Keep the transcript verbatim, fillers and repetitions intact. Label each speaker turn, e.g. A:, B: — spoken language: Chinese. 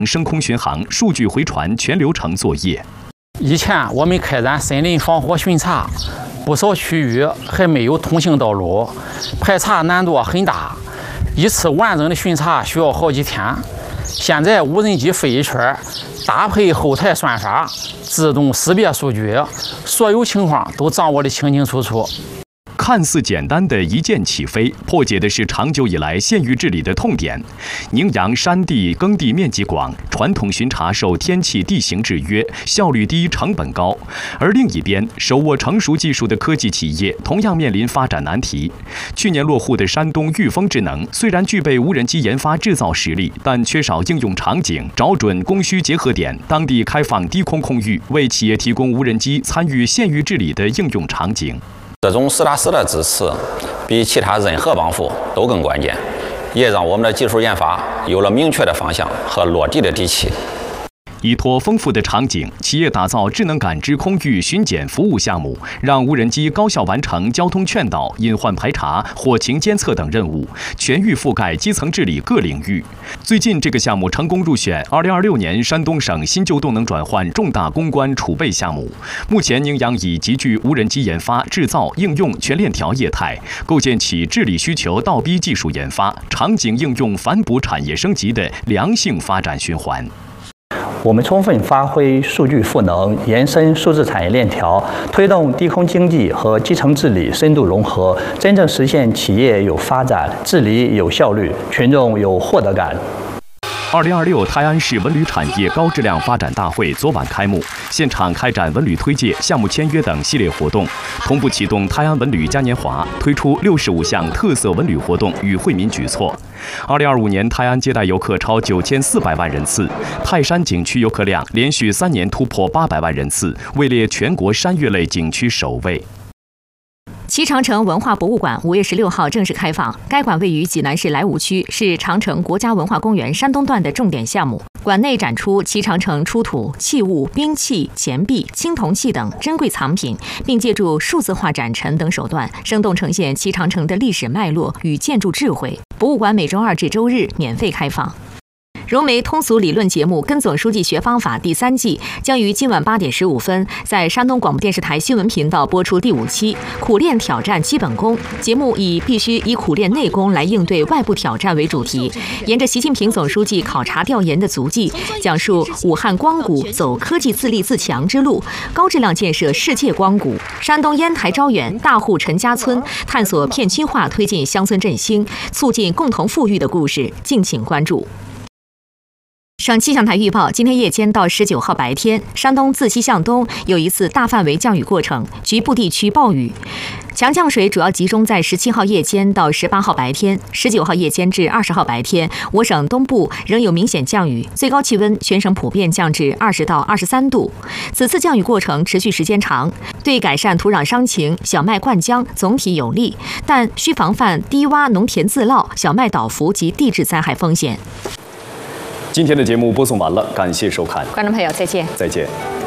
A: 升空巡航、数据回传全流程作业。
B: 以前我们开展森林防火巡查，不少区域还没有通行道路，排查难度很大，一次完整的巡查需要好几天。现在无人机飞一圈，搭配后台算法，自动识别数据，所有情况都掌握得清清楚楚。
A: 看似简单的一键起飞，破解的是长久以来县域治理的痛点。宁阳山地耕地面积广，传统巡查受天气地形制约，效率低，成本高。而另一边，手握成熟技术的科技企业同样面临发展难题。去年落户的山东裕丰智能，虽然具备无人机研发制造实力，但缺少应用场景，找准供需结合点，当地开放低空空域，为企业提供无人机参与县域治理的应用场景。
C: 这种实打实的支持，比其他任何帮扶都更关键，也让我们的技术研发有了明确的方向和落地的底气。
A: 依托丰富的场景，企业打造智能感知空域巡检服务项目，让无人机高效完成交通劝导、隐患排查、火情监测等任务，全域覆盖基层治理各领域。最近，这个项目成功入选二零二六年山东省新旧动能转换重大攻关储备项目。目前，宁阳已集聚无人机研发、制造、应用全链条业态，构建起治理需求倒逼技术研发、场景应用反哺产业升级的良性发展循环。
D: 我们充分发挥数据赋能，延伸数字产业链条，推动低空经济和基层治理深度融合，真正实现企业有发展、治理有效率、群众有获得感。
A: 二零二六泰安市文旅产业高质量发展大会昨晚开幕，现场开展文旅推介、项目签约等系列活动，同步启动泰安文旅嘉年华，推出六十五项特色文旅活动与惠民举措。二零二五年，泰安接待游客超九千四百万人次，泰山景区游客量连续三年突破八百万人次，位列全国山岳类景区首位。
E: 齐长城文化博物馆五月十六号正式开放。该馆位于济南市莱芜区，是长城国家文化公园山东段的重点项目。馆内展出齐长城出土器物、兵器、钱币、青铜器等珍贵藏品，并借助数字化展陈等手段，生动呈现齐长城的历史脉络与建筑智慧。博物馆每周二至周日免费开放。 融媒通俗理论节目《跟总书记学方法》第三季将于今晚八点十五分在山东广播电视台新闻频道播出第五期。苦练挑战基本功节目以必须以苦练内功来应对外部挑战为主题，沿着习近平总书记考察调研的足迹，讲述武汉光谷走科技自立自强之路，高质量建设世界光谷。山东烟台招远大户陈家村探索片区化推进乡村振兴、促进共同富裕的故事，敬请关注。 省气象台预报，今天夜间到十九号白天，山东自西向东有一次大范围降雨过程，局部地区暴雨。强降水主要集中在十七号夜间到十八号白天，十九号夜间至二十号白天，我省东部仍有明显降雨，最高气温全省普遍降至二十到二十三度。此次降雨过程持续时间长，对改善土壤伤情、小麦灌浆总体有利，但需防范低洼农田自涝、小麦倒伏及地质灾害风险。
A: 今天的节目播送完了，感谢收看，
E: 观众朋友再见，
A: 再见。